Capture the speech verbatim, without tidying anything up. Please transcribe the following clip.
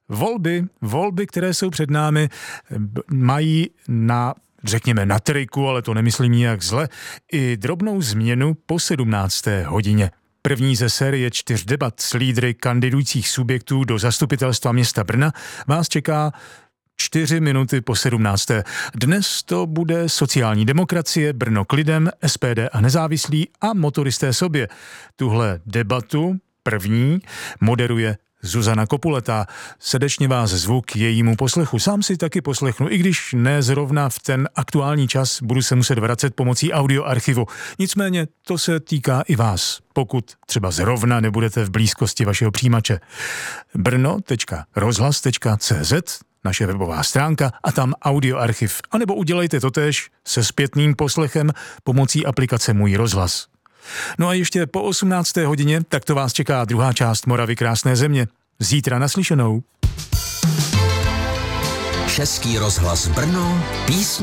Volby, volby, které jsou před námi, mají na, řekněme, na triku, ale to nemyslím nijak zle, i drobnou změnu po sedmnácté hodině. První ze série čtyř debat s lídry kandidujících subjektů do zastupitelstva města Brna vás čeká čtyři minuty po sedmnácté. Dnes to bude sociální demokracie, Brno k lidem, S P D a nezávislí a motoristé sobě. Tuhle debatu, první, moderuje Zuzana Kopuletá. Srdečně vás zvu k jejímu poslechu. Sám si taky poslechnu, i když ne zrovna v ten aktuální čas, budu se muset vracet pomocí audioarchivu. Nicméně to se týká i vás, pokud třeba zrovna nebudete v blízkosti vašeho přijímače. brno tečka rozhlas tečka cé zet, naše webová stránka, a tam audioarchiv. A nebo udělejte totéž se zpětným poslechem pomocí aplikace Můj rozhlas. No a ještě po osmnácté hodině, tak to vás čeká druhá část Moravy krásné země. Zítra naslyšenou. Český rozhlas Brno, písně